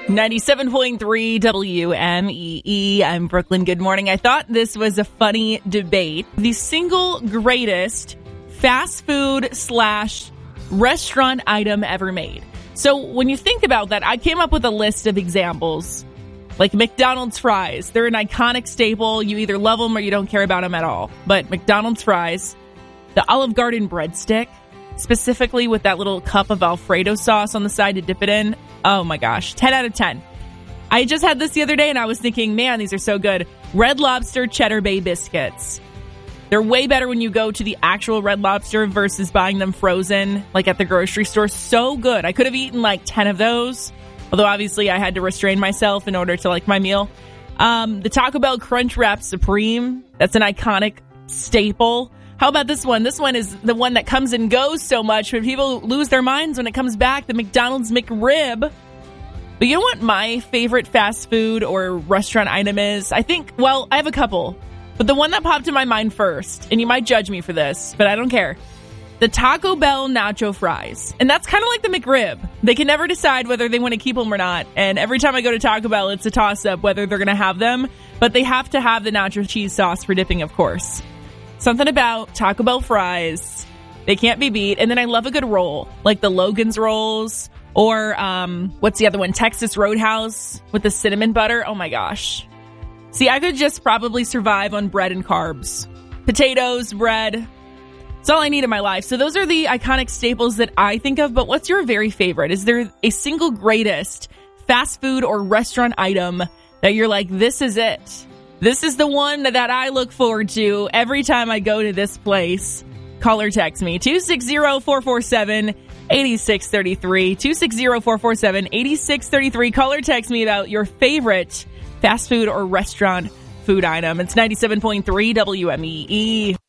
97.3 WMEE. I'm Brooklyn. Good morning. I thought this was a funny debate. The single greatest fast food / restaurant item ever made. So when you think about that, I came up with a list of examples. Like McDonald's fries. They're an iconic staple. You either love them or you don't care about them at all. But McDonald's fries, the Olive Garden breadstick, specifically with that little cup of Alfredo sauce on the side to dip it in. Oh my gosh, 10 out of 10. I just had this the other day and I was thinking, man, these are so good. Red Lobster Cheddar Bay biscuits. They're way better when you go to the actual Red Lobster versus buying them frozen, like at the grocery store. So good. I could have eaten like 10 of those, although obviously I had to restrain myself in order to like my meal. The Taco Bell Crunch Wrap Supreme. That's an iconic staple. How about this one? This one is the one that comes and goes so much, but people lose their minds when it comes back. The McDonald's McRib. But you know what my favorite fast food or restaurant item is? I think, well, I have a couple. But the one that popped in my mind first, and you might judge me for this, but I don't care. The Taco Bell nacho fries. And that's kind of like the McRib. They can never decide whether they want to keep them or not. And every time I go to Taco Bell, it's a toss-up whether they're going to have them. But they have to have the nacho cheese sauce for dipping, of course. Something about Taco Bell fries. They can't be beat. And then I love a good roll, like the Logan's rolls or what's the other one? Texas Roadhouse with the cinnamon butter. Oh my gosh. See, I could just probably survive on bread and carbs. Potatoes, bread. It's all I need in my life. So those are the iconic staples that I think of. But what's your very favorite? Is there a single greatest fast food or restaurant item that you're like, this is it? This is the one that I look forward to every time I go to this place. Call or text me. 260-447-8633. 260-447-8633. Call or text me about your favorite fast food or restaurant food item. It's 97.3 WMEE.